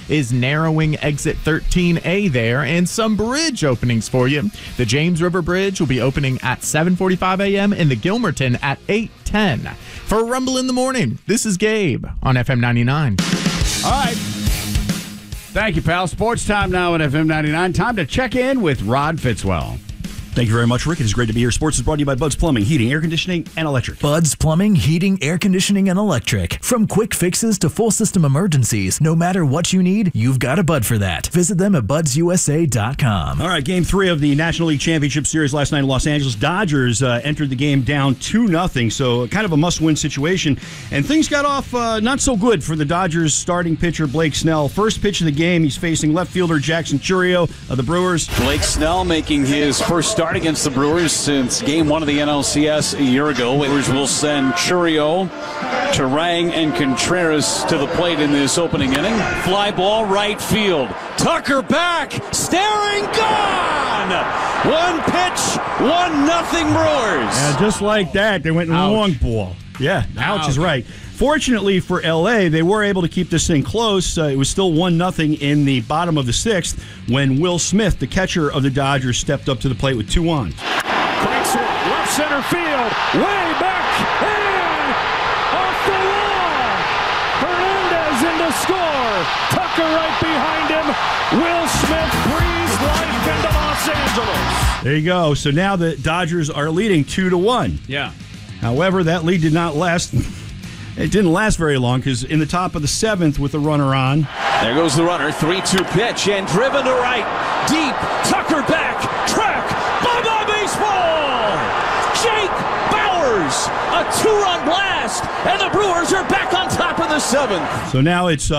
is narrowing exit 13A there, and some bridge openings for you. The James River Bridge will be opening at 7:45 a.m. and the Gilmerton at 8:10. For Rumble in the Morning, this is Gabe on FM 99. All right. Thank you, pal. Sports time now at FM 99. Time to check in with Rod Fitzwell. Thank you very much, Rick. It is great to be here. Sports is brought to you by Bud's Plumbing, Heating, Air Conditioning, and Electric. Bud's Plumbing, Heating, Air Conditioning, and Electric. From quick fixes to full system emergencies, no matter what you need, you've got a Bud for that. Visit them at budsusa.com. All right, Game 3 of the National League Championship Series last night in Los Angeles. Dodgers entered the game down 2-0, so kind of a must-win situation. And things got off not so good for the Dodgers starting pitcher Blake Snell. First pitch of the game, he's facing left fielder Jackson Chourio of the Brewers. Blake Snell making his first start against the Brewers since Game 1 of the NLCS a year ago. Brewers will send Chourio, Turang, and Contreras to the plate in this opening inning. Fly ball right field. Tucker back, staring, gone! One pitch, 1-0 Brewers. And just like that, they went long ball. Yeah, ouch is right. Fortunately for L.A., they were able to keep this thing close. It was still 1-0 in the bottom of the sixth when Will Smith, the catcher of the Dodgers, stepped up to the plate with 2 on. Cranks it, left center field, way back, and off the wall. Hernandez in to score. Tucker right behind him. Will Smith breathes life into Los Angeles. There you go. So now the Dodgers are leading 2-1. Yeah. However, that lead did not last. It didn't last very long because in the top of the seventh with the runner on. There goes the runner, 3-2 pitch, and driven to right. Deep, Tucker back, track, bye-bye baseball! Jake Bauers, a 2-run blast, and the Brewers are back on top of the seventh. So now it's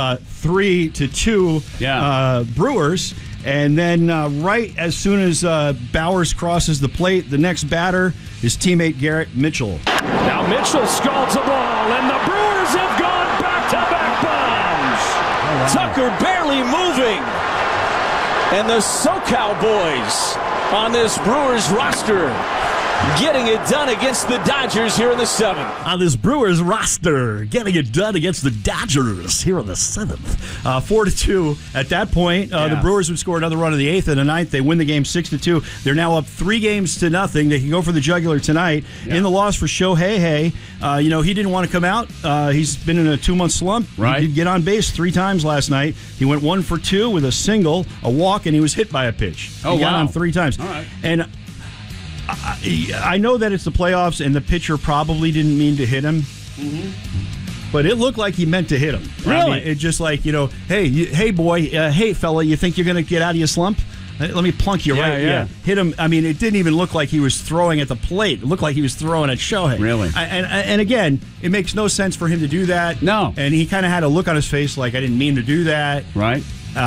3-2 Brewers. And then right as soon as Bauers crosses the plate, the next batter is teammate Garrett Mitchell. Now Mitchell scalds a ball, and the Brewers have gone back-to-back bombs. Tucker barely moving. And the SoCal boys on this Brewers roster getting it done against the Dodgers here in the seventh. On this Brewers roster, getting it done against the Dodgers here in the seventh. 4-2 at that point. The Brewers would score another run in the eighth and the ninth. They win the game 6-2. They're now up 3-0. They can go for the jugular tonight. In the loss for Shohei, he didn't want to come out. He's been in a 2-month slump. Right. He did get on base 3 times last night. He went 1 for 2 with a single, a walk, and he was hit by a pitch. He got on 3 times. All right. And I know that it's the playoffs, and the pitcher probably didn't mean to hit him. Mm-hmm. But it looked like he meant to hit him. Really? I mean, it's just like, hey, boy, hey, fella, you think you're going to get out of your slump? Let me plunk you right. Yeah. Hit him. I mean, it didn't even look like he was throwing at the plate. It looked like he was throwing at Shohei. Really? And again, it makes no sense for him to do that. No. And he kind of had a look on his face like, I didn't mean to do that. Right.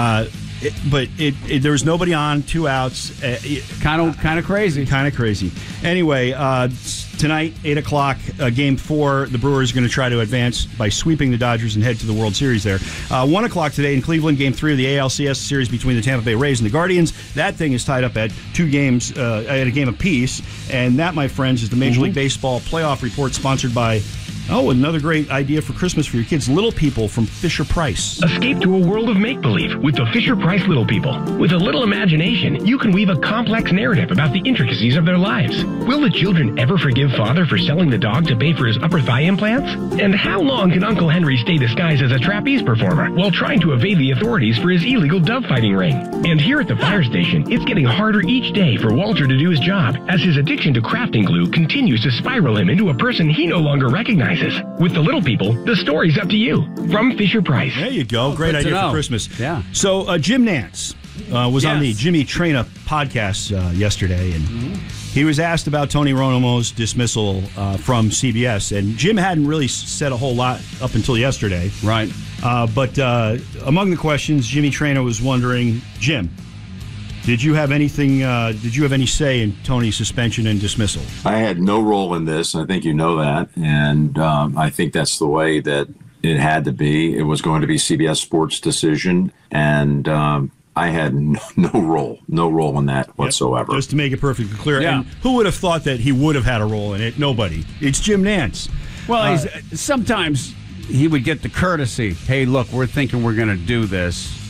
But there was nobody on, 2 outs. Kind of crazy. Kind of crazy. Anyway, tonight, 8 o'clock, Game 4, the Brewers are going to try to advance by sweeping the Dodgers and head to the World Series there. 1 o'clock today in Cleveland, Game 3 of the ALCS series between the Tampa Bay Rays and the Guardians. That thing is tied up at 2 games, at a game apiece. And that, my friends, is the Major League Baseball playoff report sponsored by... another great idea for Christmas for your kids. Little People from Fisher-Price. Escape to a world of make-believe with the Fisher-Price Little People. With a little imagination, you can weave a complex narrative about the intricacies of their lives. Will the children ever forgive Father for selling the dog to pay for his upper thigh implants? And how long can Uncle Henry stay disguised as a trapeze performer while trying to evade the authorities for his illegal dove fighting ring? And here at the fire station, it's getting harder each day for Walter to do his job as his addiction to crafting glue continues to spiral him into a person he no longer recognizes. With the Little People, the story's up to you. From Fisher-Price. There you go. Great idea for Christmas. Yeah. So Jim Nantz was on the Jimmy Traina podcast yesterday, and he was asked about Tony Romo's dismissal from CBS. And Jim hadn't really said a whole lot up until yesterday. Right. But among the questions, Jimmy Traina was wondering, Jim, did you have anything? Did you have any say in Tony's suspension and dismissal? I had no role in this. I think you know that, and I think that's the way that it had to be. It was going to be CBS Sports' decision, and I had no role in that whatsoever. Just to make it perfectly clear. Yeah. And who would have thought that he would have had a role in it? Nobody. It's Jim Nantz. Well, sometimes he would get the courtesy. Hey, look, we're thinking we're going to do this.